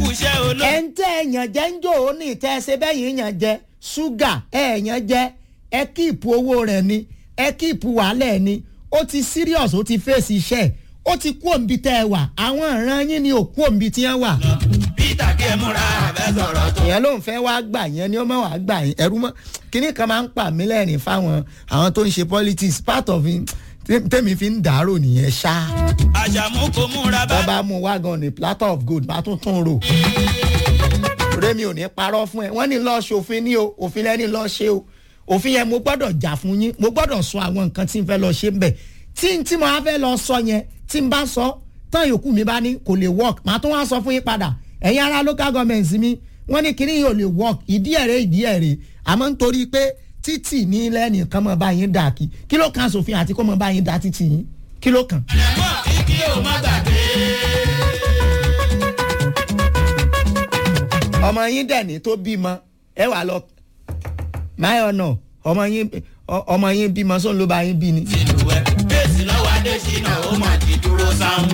iṣẹ́ olóòtú. ẹ̀ ń tẹ́ ẹ̀yàn jẹ́ ń jò ó ní ìtẹ́ ẹsẹ̀ bẹ́yìn yàn jẹ́ ṣúgà ẹ̀yàn jẹ́ ẹ kíìpù owó rẹ̀ ni ẹ kíìpù wàhálẹ̀ ni ó ti serious ó ti fèsì iṣẹ́ ó ti kú òǹbí tẹ́ ẹ wà àwọn ìran yín ni ò kú òǹbí tí wọ́n wà. peter kí ẹ múra àbẹ́ sọ̀rọ̀ tó. ìyẹn ló ń fẹ́ wá gbà yẹn ni ó mọ̀ wá gbà yẹn ẹ̀rú mọ́ kíní kan máa ń pa mí lẹ́rìn fáwọn àwọn tó ń ṣe politics part of it tẹ́mi fi ń dàárò nìyẹn ṣá. àṣàmú kò múra bá. wọ́n bá mú wá gan ní platter of gold bá tún tún rò. rémi ò ní parọ́ fún ẹ wọ́n ní lọ́ọ́ ṣòfin ní o òfin lẹ́ni lọ́ọ́ ṣe o òfin yẹn mo gbọ́dọ̀ jà fún yín mo gbọ́dọ̀ sọ àwọn nǹkan tí n fẹ́ lọ ṣe ń bẹ̀ tí mo á fẹ́ lọ sọ yẹn tí n bá sọ tán yòókù mi bá ní kò lè work màá tún wá sọ fún yín padà ẹ̀yin ará local government mi wọ́n ní kíní yóò lè work ìdí ẹ̀rẹ́ àmọ́ nítorí pé títì ní lẹ́nì kan mọ̀ bá yín dà kí ló kan sòfin àti kó mọ̀ bá yín dà títì yín kí ló kàn. àyẹ̀mọ́ kí o má gbàgbé. ọmọ yín dẹ̀ ní tó bímọ ẹ wà lọ máyọ̀nà ọmọ yín bímọ sóun ló bá yín bí ni. tìlúwẹ̀ bẹ́ẹ̀sì lọ́wọ́ adésínà ó mà ti dúró sáwọn.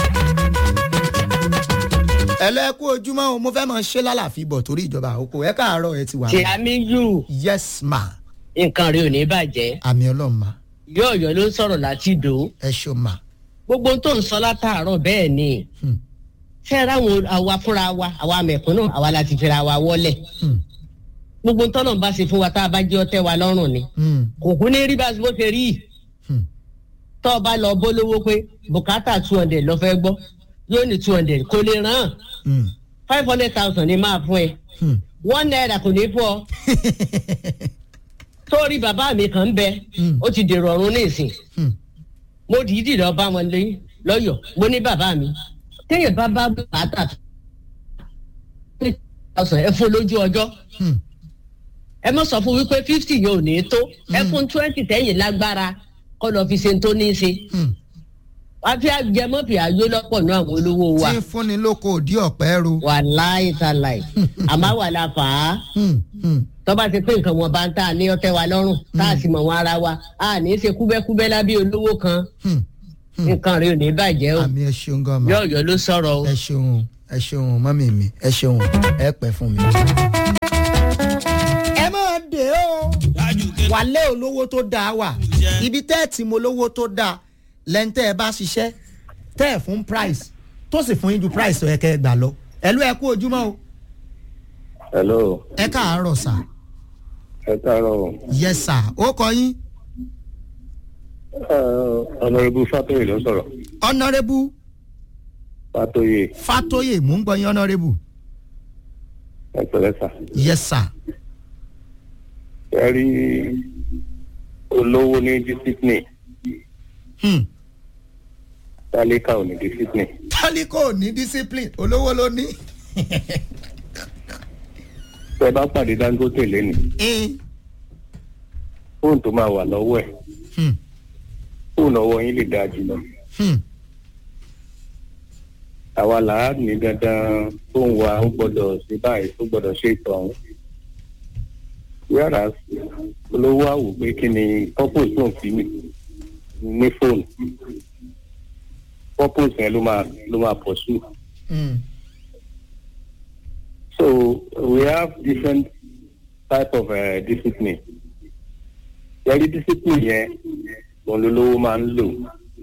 ẹlẹ́kú ojúmọ́ o mo fẹ́ mọ ṣé lálàfi bọ̀ torí ìjọba àkókò ẹ káàárọ̀ ẹ ti wà. ṣe àmì yù. yes ma. nǹkan rẹ ò ní bàjẹ́. àmì ọlọ́run ma. yọ̀ọ̀yọ̀ ló ń sọ̀rọ̀ láti dò. ẹ ṣo ma. gbogbo tó ń sọ látàárọ̀ bẹ́ẹ̀ ni. fẹ́ẹ́rẹ́ àwọn àwa fúnra wa àwa mẹ̀kúnnù àwa láti fẹ́ra wa wọlé. gbogbo tọ́nà bá ṣe fún wa tá a bá jẹ́ ọtẹ́ wa lọ́rùn ni. kò kún ní rí bá bó ṣe rí. tọ́ ọ bá lọ bólówó pé bùkátà 200 lọ fẹ́ gbọ́ yóò ní 200 kò lè ràn án 500,000 ni máa fún ẹ 1 naira kò ní fún ọ. sórí bàbá mi kan ń bẹ ó ti dèrò ọ̀run ní ìsìn mo dìídì lọ bá wọn lọ́yọ̀ mo ní bàbá mi téèyàn bá bùkátà 200,000 ẹ fún lójú ọjọ́ ẹ mọ̀ sọ fún wípé 50 yóò ní tó ẹ fún 20 tẹ́yìn lágbára kọ́ lọ fi ṣe tó ní í ṣe. wá fi àjẹmọ́pì àjò lọ́pọ̀ náà àwọn olówó wa. tí fúnni lóko òdí ọ̀pẹ́ ro. wàláì tàláì àmọ́ wà la fà á. tọ́ba ti pé nǹkan wọn bá ń tà ní ọtẹ wa lọ́rùn tá a sì mọ̀ wọn ara wa a ní í ṣe kúbẹ́kúbẹ́ lábẹ́ olówó kan. nǹkan rẹ ò ní bàjẹ́ o. àmì ẹ ṣeun gan ma. yọ̀ọ̀yọ̀ ló sọ̀rọ̀ o. ẹ ṣeun mọ́mì mi ẹ ṣeun ẹ pẹ́ fún mi. ẹ máa dé o wàlẹ́ olówó tó dáa wà ibi tẹ́ẹ̀tì mo lówó tó dáa lẹ́ńtẹ́ ẹ bá ṣiṣẹ́ tẹ́ ẹ̀ fún price tó sì fún yín ju price tó yẹ kẹ́ ẹ gbà lọ ẹ̀lú ẹ kú ojúmọ́ o. hello. ẹ káàárọ̀ sà. ẹ káàárọ̀. yes sir ó kọ yín. honourable Fatoye ló sọ̀rọ̀. honourable. Fatoye mò ń gbọ́ yín honourable. ẹ pẹ̀lẹ́ sà. yes sir. ẹ rí olówó ní discipline. tálíkà ò ní discipline. tálíkà ò ní discipline olówó ló ní. tẹ bá pàdé Dangote lẹ́nu. fóònù tó máa wà lọ́wọ́ ẹ̀. fóònù ọwọ́ yín lè dáa jùlọ. àwa làá ní dandan fóònù wa ó gbọ́dọ̀ ṣe báyìí ó gbọ́dọ̀ ṣe ìtọ̀ ọ̀hún. yàrá olówó àwò pé kí ni purpose tó ń fi ní fóònù purpose yẹn ló máa pursue. So we have different type of discipline. Yẹ́rí discipline yẹn òun lolówó máa ń lò.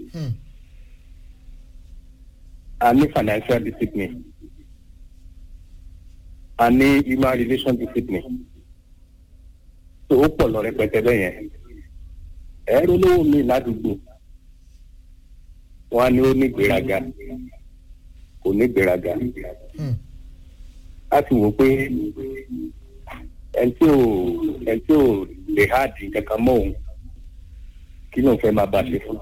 A ní financial discipline. A ní human relation discipline. So ó pọ̀ lọ rẹpẹtẹ bẹ́ẹ̀ yẹn. Ẹ̀rọ olówó mi ládùúgbò. Wọ́n á ní ó ní ìgbéraga. Kò ní ìgbéraga. A ti wò pé ẹni tí ò lè háàdì kankan mọ́ òun kí ló ń fẹ́ máa bá ṣe fún.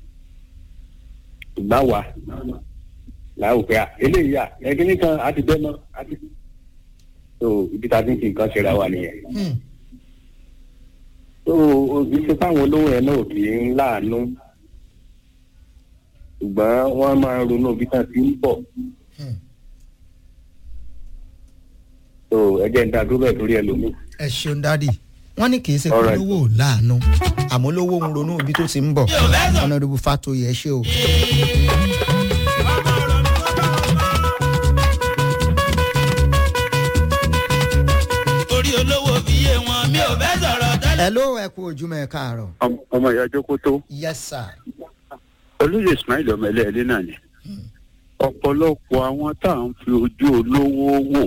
Ìgbà wa làwọn òpè eléyìí ẹgbẹ́ nìkan á ti bẹ́ mọ́ àti so ibi tá a ti ń fi nǹkan ṣe ra wa nìyẹn. So ìṣe fáwọn olówó yẹn náà kì í láàánú ṣùgbọ́n wọ́n máa ń ronú ibi tá a ti ń bọ̀. So ẹ jẹ́ ń da dúró bẹ́ẹ̀ lórí ẹlòmíì. ẹ ṣeun dádì wọ́n ní kì í ṣe kó lówó láàánú àmọ́ lówó ń ronú ibi tó ti ń bọ̀ honourable Fatoye ẹ ṣé o. hello ẹ kú ojúmọ́ ẹ káàárọ̀. ọmọ ìyá jókòtó. yes sir. olóyè ismail ọmọlẹ ẹlẹ náà ni. ọ̀pọ̀lọpọ̀ àwọn tá à ń fi ojú olówó wò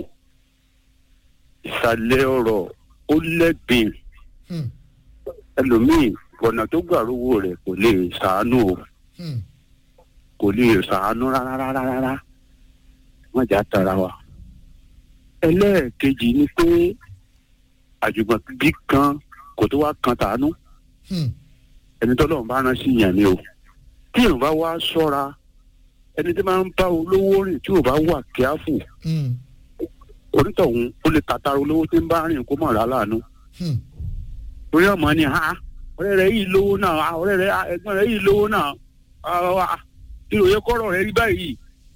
ìsàlẹ̀ ọ̀rọ̀ ó lẹ́gbìn. ẹlòmíì ọ̀nà tó gbà rówó rẹ̀ kò lè ṣàánú o kò lè ṣàánú rárá wọ́n jà tara wa. ẹlẹ́ẹ̀kejì ni pé àjùmọ̀ bí kan kò tó wá kan tàánú ẹni tọ́lọ́run bá rán sí yàn ni o tí èèyàn bá wá ṣọ́ra ẹni tí máa ń bá olówó rìn tí ò bá wà kíáfù onítọ̀hún ó lè tàtàrà olówó tí ń bá rìn kó mọ̀ rà láàánú torí ọmọ ni ọ̀rẹ́ rẹ̀ yìí lówó náà ọ̀rẹ́ rẹ̀ ẹ̀gbọ́n rẹ̀ yìí lówó náà ìròyìn kọ́rọ̀ rẹ̀ rí báyìí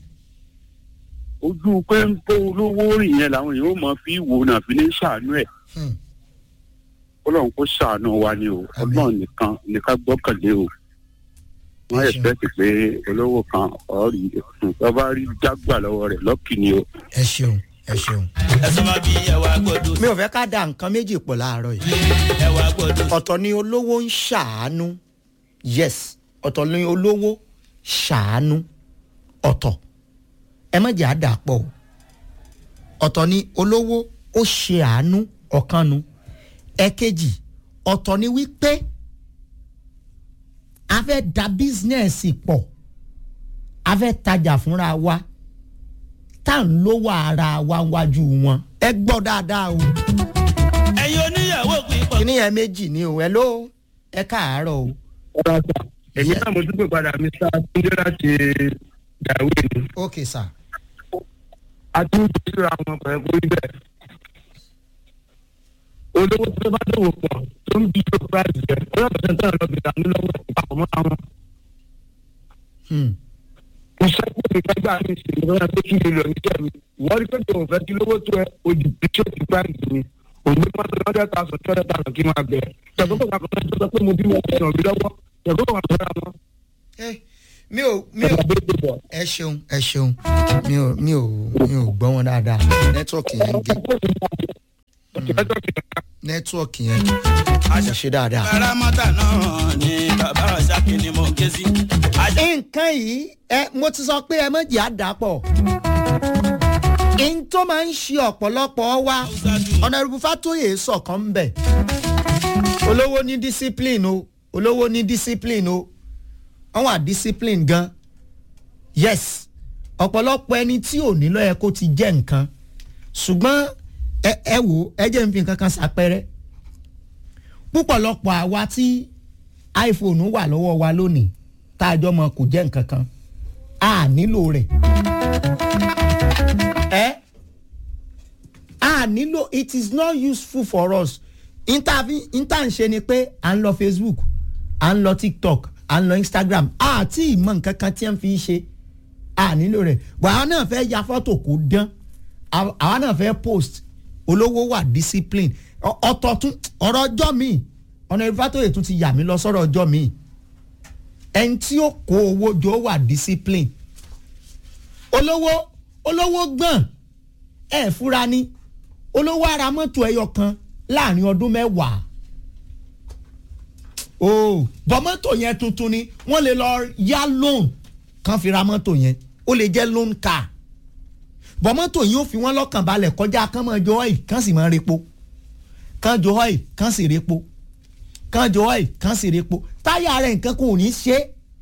ojú pé ń kó olówó rìn yẹn làwọn èèyàn ó mọ fi wò náà fi ní ṣàánú ẹ̀ ọlọ́run kó ṣàánú wa ni o ọlọ́run nìkan gbọ́kànlé o wọ́n ẹ̀sẹ̀tì pé olówó kan ọ̀rí ọba rí jágbà lọ́wọ́ rẹ̀ lọ́kì ni o. ẹ ṣeun. ẹ sọ ma bí ẹwà gbọdọ. mi ò fẹ́ ká da nǹkan méjì pọ̀ láàárọ̀ yìí. ẹwà gbọdọ. ọ̀tọ̀ ni olówó ń ṣàánú yes ọ̀tọ̀ ni olówó ṣàánú ọ̀tọ̀ ẹ má jẹ́ àdàpọ̀ o ọ̀tọ̀ ni olówó ó ṣe àánú ọ̀kanu ẹ̀kejì ọ̀tọ̀ ni wípé a fẹ́ da bísínẹ́sì pọ̀ a fẹ́ tajà fúnra wa tá à ń lówó ara wa wájú wọn ẹ gbọ́ dáadáa o. ẹ̀yin oníyàwó pípọ̀. kíní ẹ méjì ni o ẹ ló ẹ káàárọ̀ o. ọ̀rọ̀ àgbà èmi náà mo dúpẹ́ padà Mr. Túndé láti Gàwé ni. ok sir. a tún ń síra wọn pẹ̀lú orí bẹ́ẹ̀. olówó tó bá dòwò pọ̀ tó ń bí tó price jẹ́ ọlọ́pàá tó ń lọ bìtà ní lọ́wọ́ ìpapọ̀ mọ́ra wọn. iṣẹ́ tó fi gbẹ́gbà mi sì ní lọ́wọ́ pé kí mílíọ̀nù iṣẹ́ mi wọ́n rí pé kí òun fẹ́ kí lówó tó ẹ ojì bí tó ti price mi òun ní pọ́n tó 100,000 kí máa bẹ̀rẹ̀ ṣàkóso kan kan tó sọ pé mo bí wọn ṣe ọ̀rí lọ́wọ́ ṣàkóso kan tó rà wọn. mi ò ẹ ṣeun mi ò gbọ́ wọn dáadáa nẹ́tíwọ̀kì yẹn ń gé nẹ́tíwọ̀kì yẹn kò ṣe dáadáa. karamata náà ni bàbá ọ̀sàkì ni mo ké sí. nǹkan yìí mo ti sọ pé ẹ méjì á dà pọ̀ n tó máa ń ṣe ọ̀pọ̀lọpọ̀ wa Honorable Fatoye sọ̀kan ń bẹ̀ olówó ní discipline o olówó ní discipline o wọ́n wà discipline gan yes ọ̀pọ̀lọpọ̀ ẹni tí ò ní ló yẹ kó ti jẹ́ nǹkan ṣùgbọ́n ẹ wò ẹ jẹ́ n fi nǹkan kan ṣàpẹẹrẹ púpọ̀lọpọ̀ àwa tí iPhone wà lọ́wọ́ wa lónìí tá a jọ mọ kò jẹ́ nǹkan kan a nílò rẹ̀ a nílò it is not useful for us inta ń ṣe ni pé à ń lọ Facebook à ń lọ TikTok à ń lọ Instagram àti ìmọ̀ nǹkan kan tí wọ́n fi ṣe a nílò rẹ̀ wàá náà fẹ́ ya fọ́tò kó dán àwa náà fẹ́ post olówó wà discipline ọ̀tọ̀ tún ọ̀rọ̀ ọjọ́ mi Honorable Fatoye tún ti yà mí lọ sọ́rọ̀ ọjọ́ mi ẹni tí ó kó owó jọ wà discipline olówó gbọ̀n ẹ̀ fúra ní olówó ara mọ́tò ẹyọ kan láàrin ọdún 10 bọ́ mọ́tò yẹn tuntun ni wọ́n lè lọ yá loan kan fi ra mọ́tò yẹn ó lè jẹ́ loan car bọ́ mọ́tò yìí ó fi wọ́n lọ́kàn balẹ̀ kọjá kán mọ́ jọ oil kán sì mọ́ repo kán jọ oil kán sì repo kán jọ oil kán sì repo táyà rẹ̀ nǹkan kò ní ṣe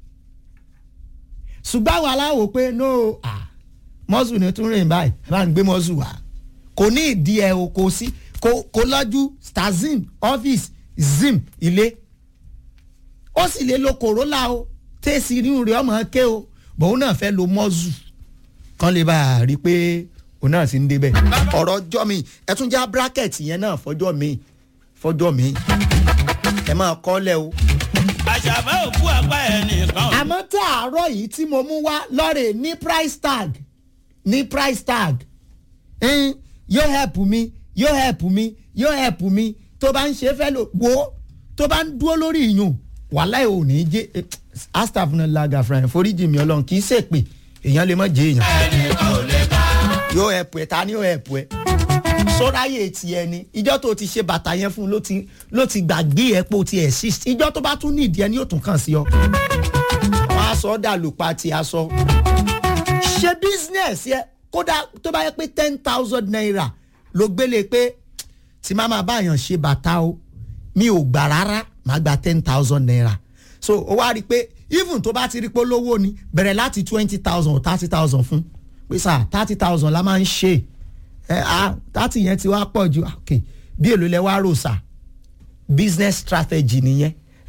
ṣùgbọ́n àwọn aláwọ̀ pé no mọ́sù ni tún rìn báyìí bá ń gbé mọ́sù wá kò ní ìdí ẹ̀ o kò sí kò lọ́jú stazim office zim ilé ó sì lè lo Corolla o tẹ́sí irun rẹ̀ ọmọ ké o bòun náà fẹ́ lo mọ́sù kan lè bá a rí i pé òun náà sì ń débẹ̀ ọ̀rọ̀ ọjọ́ mi ẹ tún já bracket yẹn náà fọjọ́ mi ẹ máa kọ́lẹ̀ o. àṣàbà òkú apá ẹ̀ nìkan. àmọ́ tí àárọ̀ yìí tí mo mú wá lọ́rẹ̀ ní price tag yóò help mi tó bá ń ṣe fẹ́ lò wò tó bá ń dúró lórí ìyún wàhálà ò ní jẹ́ astagfirullah gafran foríjì mi Ọlọ́run kì í ṣèpè èèyàn lè má jẹ́ èèyàn. ẹnìkan ò lè ká. yóò help ẹ ta ni yóò help ẹ. sóráyè tiẹ̀ ni ìjọ́ tó ti ṣe bàtà yẹn fún ló ti gbàgbé ẹ̀ pé o ti exist ìjọ́ tó bá tún ní ìdí ẹni yóò tún kàn sí ọ. wọ́n á sọ ọ́ dà lùpa ti aṣọ. ṣe business yẹ kódà tó bá yẹ pé 10,000 naira ló gbélé pé tí má máa báyàn ṣe bàtà o mi ò gbà rárá má gba 10,000 naira so ó wá rí i pé even tó bá ti rí pé lówó ni bẹ̀rẹ̀ láti 20,000 or 30,000 fún pé sà 30,000 la máa ń ṣe 30 yẹn ti wá pọ̀ ju ok bí èlò lẹ wá rò sà business strategy nìyẹn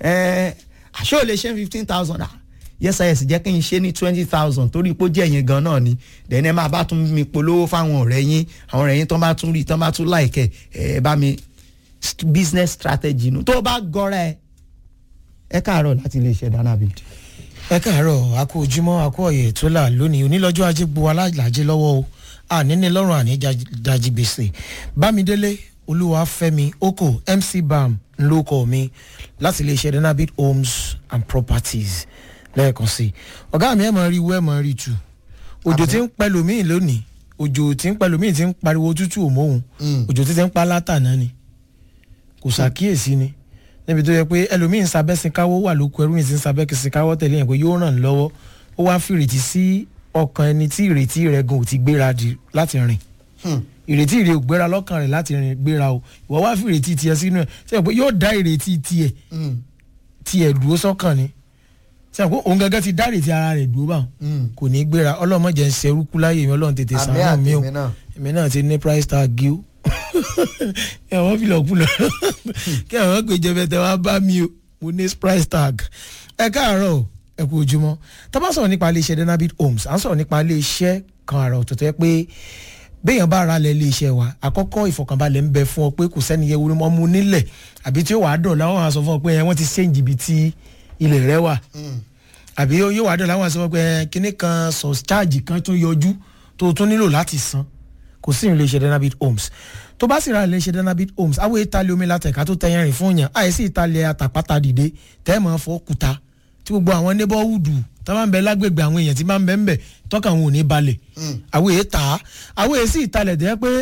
àṣé ò lè ṣe 15,000 yes jẹ́ kí n ṣe ní 20,000 torí pé ó jẹ́ yẹn gan náà ni then ẹ máa bá tún mi polówó fáwọn ọ̀rẹ́ yín àwọn ọ̀rẹ́ yín tó bá tún rí tó bá tún láìkẹ́ ẹ bá mi business strategy nu tó bá gọ́ra ẹ káàárọ̀ láti lè ṣe Danabit. ẹ káàárọ̀ àkó ojúmọ́ àkó ọ̀yẹ̀ tó là lónìí onílọ́jọ́ ajé gbowó alájẹ lọ́wọ́ o àníní lọ́rùn àní dájí gbèsè Bámidélé Olúwafẹ́mi Oko MC Bam ńlọkọ mi láti lè ṣe Danabit Homes and Properties lẹ́ẹ̀kan sí ọ̀gá mi ẹ̀ mọ̀ rí wú ẹ̀ mọ̀ rí tu òjò tí ń pẹ̀lú mi lónìí òjò tí ń pẹ̀lú mi tí ń pariwo tútù òmóhun òjò tí ń pa látàná ni kò ṣàkíyèsí ni níbi tó yẹ pé ẹlòmíín sábẹ́sìn káwọ́ wà lóko ẹrú yìí ti ń sábẹ́sìn káwọ́ tẹ̀lé yẹn pé yóò ràn lọ́wọ́ ó wá fi ìrètí sí ọkàn ẹni tí ìrètí rẹ̀ gan ò ti gbéra láti rìn ìrètí rẹ̀ ò gbéra lọ́kàn rẹ̀ láti rìn gbéra o ìwọ wá fi ìrètí tiẹ̀ sínú ẹ̀ sẹ́yìn pé yóò dá ìrètí tiẹ̀ dúró sọ́kàn ni sẹ́yìn pé òun gẹ́gẹ́ ti dá ìrètí ara rẹ̀ dúró báwọn kò ní gbéra ọlọ́mọdé ń ṣerúkú láyé mi ọlọ́run tètè sàánú mi o èmi náà ti ní price tag gíw ẹ̀wọ̀n fi lọ́ọ́ kú lọ kí ẹ̀wọ̀n gbèjọ bẹ́tẹ̀ wá bá mi o mo ní price tag ẹ káàárọ̀ ẹ kú ojúmọ́ tá bá sọ̀rọ̀ nípa iléeṣẹ́ Danabit Homes à ń sọ̀rọ̀ nípa iléeṣẹ́ kan àrà ọ̀tọ̀ tó yẹ pé béèyàn bá ra lẹ̀ iléeṣẹ́ wa àkọ́kọ́ ìfọ̀kànbalẹ̀ ń bẹ fún ọ pé kò sẹ́ni yẹ wúri mọ́ mú nílẹ̀ àbí tí ó wàá dọ̀ láwọn àṣọ fún ọ pé wọ́n ti ṣéǹjì ibi tí ilẹ̀ rẹ wà àbí yóò wàá dọ̀ láwọn àṣọ fún ọ pé kinní kan surcharge kan tún yọjú tó tún nílò láti san kò sí iléeṣẹ́ Danabit Homes tó bá sì ra iléeṣẹ́ Danabit Homes àwọn ìtàlẹ̀ omi látẹ̀ka tó tẹ̀yìn rìn fún yàn àìsí ìtàlẹ̀ àtàpátá dìde tẹ́ẹ̀mọ́ fọ́kúta tí gbogbo àwọn neighborhood tó máa ń bẹ lágbègbè àwọn èèyàn tí máa ń bẹ ń bẹ tọ́ka àwọn ò ní balẹ̀ àwọn èè tà á àwọn èè sì ìtàlẹ̀ tẹ́ pé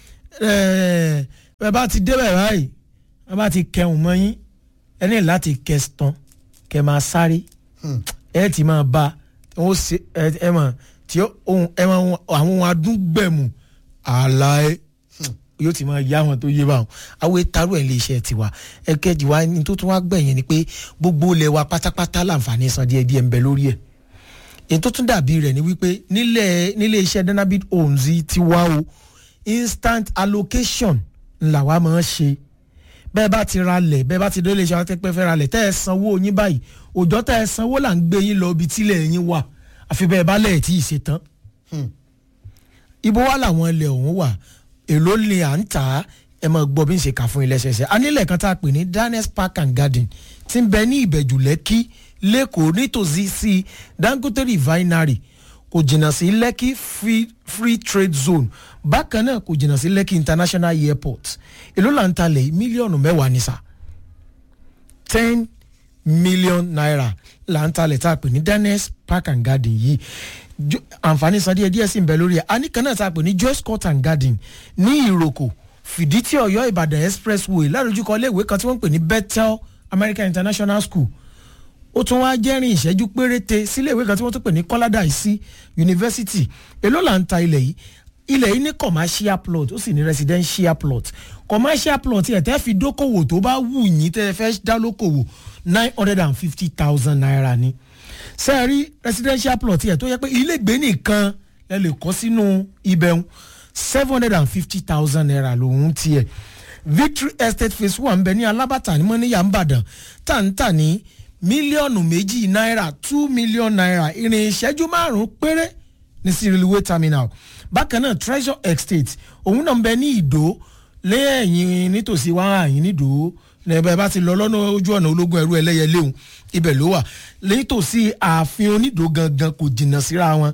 bẹ́ẹ̀ bá ti débẹ̀ báyìí wọ́n bá ti kẹun mọ́ yín ẹni láti kẹsàn kẹ máa sáré ẹ ti máa bá ẹ mọ̀ tí àwọn adúgbẹ̀mù àlàyé yóò ti máa yá wọn tó yé báwọn àwọn ètàrú ẹ̀ lè ṣe tiwa ẹ̀kẹ́jì wa ní tó tún wá gbẹ̀yìn ni pé gbogbo ilẹ̀ wa pátápátá láǹfààní san díẹ̀ ń bẹ lórí ẹ̀ èyí tó tún dàbí rẹ̀ ni wípé nílé iṣẹ́ Danabit Homes ti wá o instant allocation ńlá wa máa ń ṣe bẹ́ẹ̀ bá ti ralẹ̀ bẹ́ẹ̀ bá ti dé ilé iṣẹ́ wa tẹ́pẹ́ fẹ́ ralẹ̀ tẹ́ ẹ sanwó yín báyìí òjò tẹ́ ẹ sanwó là ń gbé yín lọ ibi tílẹ̀ yín wà àfi bẹ́ẹ̀ bá lẹ̀ tí ì ṣe tán ibo wà làwọn ilẹ̀ ọ̀hún wà èló ni à ń tà á ẹ máa gbọ́ bí n ṣe kà fún ilé ṣẹṣẹ anílẹ̀ kan tá a pè ní Daniels Park and Garden tí ń bẹ ní Ìbẹ̀jú Lẹ́kì lẹ́kọ̀ọ́ nítòsí sí Dangote Refinery kò jìnnà sí Lẹ́kì free trade zone bákan náà kò jìnnà sí Lẹ́kì International Airport èló là ń talẹ̀ mílíọ̀nù 10 ní sà 10 million naira là ń talẹ̀ tá a pè ní Daniels Park and Garden yìí àǹfààní san díẹ̀ sí ń bẹ lórí ẹ̀ àníkan náà tá a pè ní Joyce Court and Garden ní Ìròkò Fìdítì Ọ̀yọ́ Ìbàdàn Expressway lárojúkọ iléèwé kan tí wọ́n ń pè ní Bethel American International School ó tún wá jẹ́rìn ìṣẹ́jú péréte síléèwé kan tí wọ́n tún pè ní Kọ́ládàísí University èló là ń ta ilẹ̀ yìí ní commercial plot ó sì ní residential plot commercial plot ẹ̀ tẹ́ fi dókòwò tó bá wù yín tẹ́ fẹ́ dá lókòwò 950,000 naira ni sẹ́ẹ̀rí residential plot yẹ tó yẹ pé ilégbé nìkan ẹ lè kọ́ sínú ibẹ̀ 750,000 naira lòun tiẹ̀ Victory Estate phase 1 ń bẹ ní Alábàtà ní Mọ́níyà ń Bàdàn tàǹtà ní mílíọ̀nù 2 náírà 2 million naira ìrìn ìṣẹ́jú 5 péré ní sí railway terminal bákan náà Treasure Estate òun náà ń bẹ ní Ìdó lẹ́yìn nítòsí wàhálà yìí nídòó lẹ́bẹ̀ẹ́ bá ti lọ lọ́nà ojú ọ̀nà ológun ẹ̀rú ẹlẹ́yẹléhùn ibẹ̀ ló wà nítòsí ààfin Onídòó gangan kò jìnnà síra wọn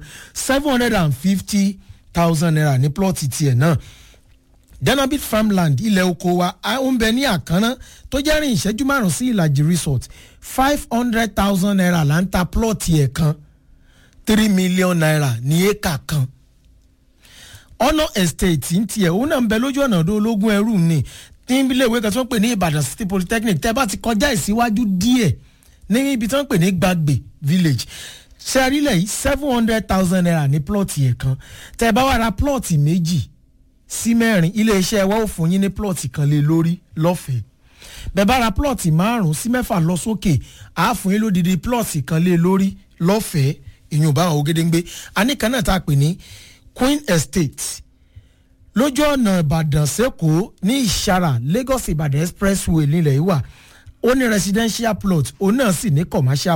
750,000 naira ní plọ́ọ̀tì tiẹ̀ náà Danabit Farmland ilẹ̀ oko wa ó ń bẹ ní Àkànná tó jẹ́ rìn ìṣẹ́jú 5 sí Ìlàjì Resort 500,000 naira là ń ta plọ́ọ̀tì ẹ̀ kan 3 million naira ní éka kan Honor Estate ń tiẹ̀ òun náà ń bẹ lójú ọ̀nà ọ̀dọ́ ológun ẹrú ni ní ilé ìwé kan tí wọ́n pè ní Ìbàdàn City Polytechnic tẹ́ bá ti kọjá ìsíwájú díẹ̀ ní ibi tí wọ́n pè ní Gbàgbé village ṣẹ́rílẹ̀ yìí 700,000 naira ní plọ̀tì ẹ̀ kan tẹ́ bá wà ra plọ̀tì méjì sí mẹ́rin iléeṣẹ́ wa ò fún yín ní plọ̀tì kan lé lórí lọ́fẹ̀ẹ́ bẹ́ẹ̀ bá ra plọ̀tì 5 sí 6 lọ sókè àá fún yín lódìdí plọ̀tì kan lé lórí lọ́fẹ̀ẹ́ ìyún bá àwọn Ògèdèngbé àníkan náà tá a pè ní Queen Estate lójú ọ̀nà Ìbàdàn sẹ́kọ̀ọ́ ní Ìṣàrà Lagos Ìbàdàn expressway nílẹ̀ yìí wà ó ní residential plot òun náà sì ní commercial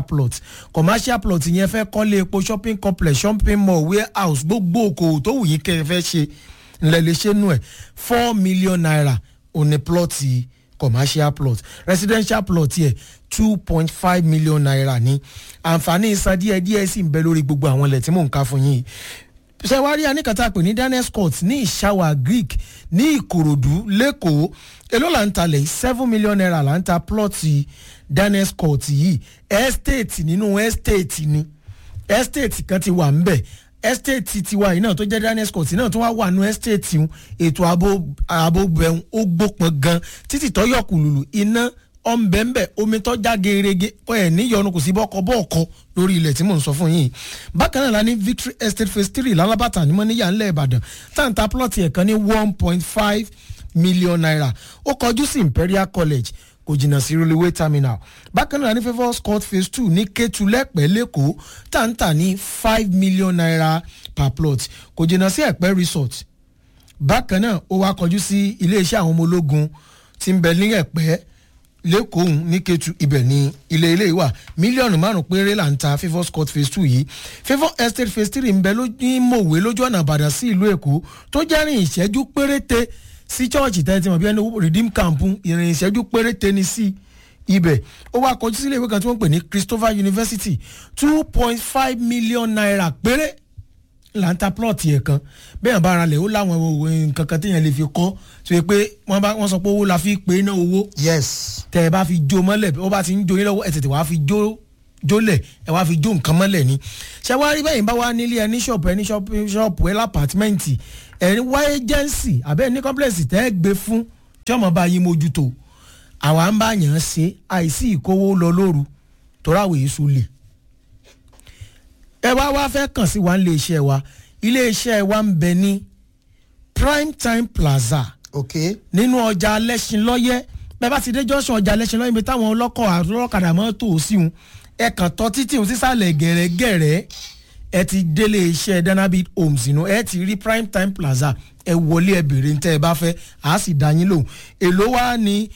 plot yẹn fẹ́ kọ́lé epo shopping complex shopping mall warehouse gbogbo okòwò tó wù yín kẹ́ ẹ fẹ́ ṣe ńlẹ̀ lè ṣe nù ẹ̀ 4 million naira òun ní plot commercial plot residential plot yẹ 2.5 million naira ní àǹfààní ìsan díẹ̀ sì ń bẹ lórí gbogbo àwọn ilẹ̀ tí mò ń ká fún yín ṣe wá rí aníkàtà pè ní Daniels Court ní Ìṣàwà Greek ní Ìkòròdú lẹ́kọ̀ọ́ èló là ń talẹ̀ 7 million naira là ń ta plọ́ọ̀tì Daniels Court yìí estate nínú estate ni estate kan ti wà ńbẹ̀ estate tiwa yìí náà tó jẹ́ Daniels Court náà tó wà nù estate un ètò ààbò bẹ̀rù ó gbópọn gan títí tó yọ kùlùlù iná ọ̀nbẹ̀nbẹ̀ omi tó já gerege ẹ̀ níyọnu kò sí bọ́ọ̀kọ́ lórí ilẹ̀ tí mò ń sọ fún yín bákan náà la ní Victory Estate phase 3 lálábàtà ní mọ́níyà ńlẹ̀ Ìbàdàn táǹtà plọ́ọ̀tì ẹ̀kan ní 1.5 million naira ó kọjú sí Imperial College kò jìnnà sí railway terminal bákan náà la ní Favours Court phase 2 ní Kétu Lẹ́pẹ́ lẹ́kọ̀ọ́ táǹtà ní 5 million naira per plot kò jìnnà sí Ẹ̀pẹ́ resort bákan náà ó wá kọjú sí iléeṣẹ́ àwọn ọmọ ológun tí ń bẹ ní Ẹ̀pẹ́ lẹ́kọ̀ọ́ ní Kétu ibẹ̀ ní ilé wà mílíọ̀nù 5 péré là ń ta Favours Court phase 2 yìí Favour Estate phase 3 ń bẹ ní Mòwe lójú ọ̀nà Ìbàdàn sí ìlú Èkó tó jẹ́ rìn ìṣẹ́jú péréte sí chọ́ọ̀chì tẹ́tí mọ̀ bí ẹni Redeem Camp ìrìn ìṣẹ́jú péréte ní sí ibẹ̀ ó wá kọjú sí ilé ìwé kan tí wọ́n pè ní Christopher University 2.5 million naira péré là ń ta plọ̀tì ẹ̀ kan bẹ́ẹ̀ bá ara lẹ̀ ó láwọn nǹkan kan téèyàn lè fi kọ́ tó yẹ pé wọ́n sọ pé owó la fi pè é ná owó. yes. tẹ ẹ bá fi jó mọ́lẹ̀ ó bá ti ń jó yín lọ́wọ́ ẹ tètè wá fi jólẹ̀ ẹ wá fi jó nǹkan mọ́lẹ̀ ni. ṣé wàá rí bẹ́ẹ̀ bá wá nílé ẹ ní ṣọ́ọ̀pù ẹ lápàtímẹ́ǹtì ẹ ní wá ẹ́jẹ̀nsì àbẹ́ ní kọ́ńplẹ̀sì tẹ́ ẹ gbé fún tí ọmọ bá yín mójútó àwa ń bá yàn ṣe àìsí ìkówó lọ lóru toráwé èso lè ẹ wá fẹ́ kàn sí wa iléeṣẹ́ wa iléeṣẹ́ wa ń bẹ ní Prime Time Plaza nínú ọjà Alẹ́ṣinlọ́yẹ́ bẹ́ẹ̀ bá ti dé junction ọjà Alẹ́ṣinlọ́yẹ́ ibi táwọn ọlọ́kadà mọ́ tó sí un ẹ kàn tọ́ títí un sísàlẹ̀ gẹ̀rẹ́gẹ̀rẹ́ ẹ ti délé iṣẹ́ Danabit Homes inú ẹ ti rí Prime Time Plaza ẹ wọlé ẹ bèrè ní tẹ́ ẹ bá fẹ́ àá sì dá yín lóhùn èló wá ní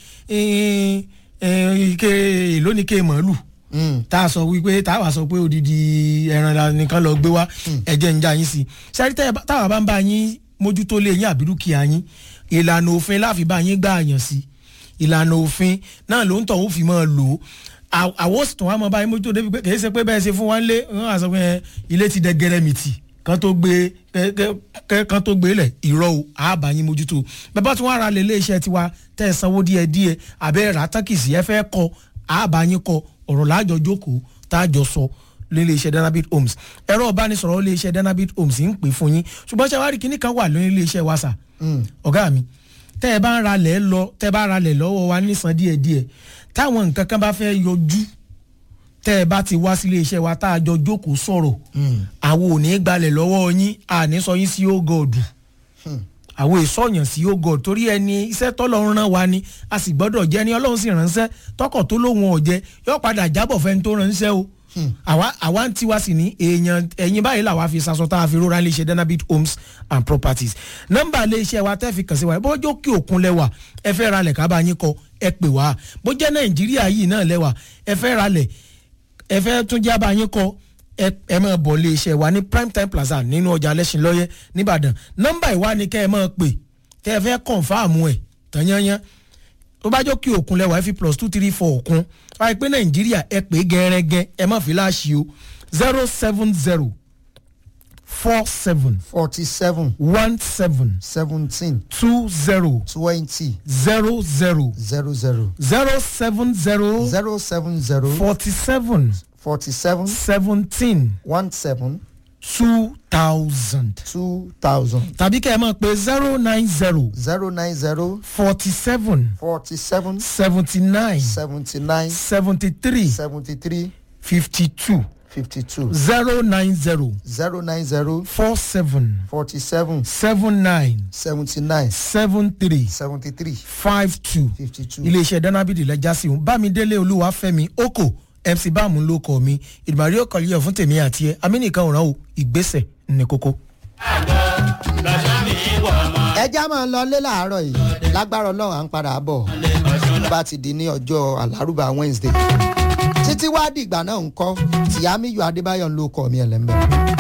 èló ní ké màálù tá a sọ wípé tá a wà sọ pé odidi ẹran nìkan lọ gbé wá ẹ̀jẹ̀ ń já yín sí sẹ́rí táwa bá ń bá yín mójútó lé yín àbí dúkìá yín ìlànà òfin láfi bá yín gbà yàn sí ìlànà òfin náà ló ń tọ̀ ó fi máa lò ó àwọn òsì tó wá máa bá yín mójútó débi pé kì í ṣe pé bẹ́ẹ̀ ṣe fún wa ń lé wọ́n á sọ pé ilé ti dẹ gẹrẹmìtì kan tó gbé lẹ̀ ìrọ̀ o àbá yín mójútó bàbá tí wọ́n ara lè iléeṣẹ́ tiwa tẹ́ ẹ sanwó díẹ̀ àbẹ́ rà tákìsì ẹ fẹ́ kọ àbá yín kọ ọ̀rọ̀ láàjọ jókòó tá a jọ sọ nílé iṣẹ́ Danabit Homes ẹ̀rọ ọ̀bánisọ̀rọ̀ ilé iṣẹ́ Danabit Homes ń pè fún yín ṣùgbọ́n ṣe wá rí kinní kan wà lórí ilé iṣẹ́ wa sà ọ̀gá mi tẹ́ ẹ bá ń ralẹ̀ lọ́wọ́ wa nísan díẹ̀díẹ̀ táwọn nǹkan kan bá fẹ́ yọjú tẹ́ ẹ bá ti wá sí ilé iṣẹ́ wa tá a jọ jókòó sọ̀rọ̀ àwọn ò ní gbalẹ̀ lọ́wọ́ yín àní sọ yín sí ógọ́ọ̀dù àwọn ìsọyàn sí ógọ́ọ̀dù torí ẹni iṣẹ́ tọ́lọ́run rán wa ni a sì gbọ́dọ̀ jẹ́ ní Ọlọ́run sì ránṣẹ́ tọkọ̀ tó lóhun ọ̀jẹ́ yóò padà jábọ̀ fẹ́ni tó ránṣẹ́ o àwa ń tiwa sí ní ẹ̀yìn báyìí làwa fi sasọ tá a fi rọra lè ṣe Danabit Homes and Properties nọ́mbà lè ṣe wa tẹ́ fi kàn sí wa bó jókè òkun lẹ́wà ẹ fẹ́ ralẹ̀ ká bá yín kọ ẹ pè wá bó jẹ́ Nàìjíríà yìí náà lẹ́wà ẹ fẹ́ ralẹ̀ ẹ fẹ́ tún jẹ́ bá yín kọ ẹ máa bọ̀ lé iṣẹ́ wa ní Prime Time Plaza nínú ọjà Alẹ́ṣinlọ́yẹ́ nìbàdàn nọ́mbà ìwá ni kẹ́ ẹ máa pè kẹ́ ẹ fẹ́ kọ̀ǹfàmù ẹ̀ tanyanya tó bá jókè òkun lẹ́wà ẹ fi +234 òkun wáyé pé Nàìjíríà ẹ pè gẹ́rẹ́gẹ́ ẹ má fi láàṣì o 070 47 47 17 17 20 20 00 00 070 070 47 47 17 17 2000. 2000. tàbí kẹ́ ẹ máa pe 090 090 47 47 79 79 73 73 52 52 090 090 47 47 79 79 73 73 52 52. iléeṣẹ́ dánábìdì lẹ́jà sí òun bámidélé olúwàfẹ́mi oko mc báàmù ló kọ́ mi ìdìbàrí ọkọ̀lẹ́yọ̀ fún tèmi àti ẹ amínìkan òràn o ìgbésẹ̀ ní kókó. ẹja máa ń lọ lé làárọ̀ yìí lágbára ọlọ́run à ń padà bọ̀ bá ti di ní ọjọ́ àlárúbà Wednesday títí wá dìgbà náà ń kọ́ tìyámíyù adébáyọ̀ ló kọ́ mi ẹ̀lẹ́mbẹ̀rẹ̀.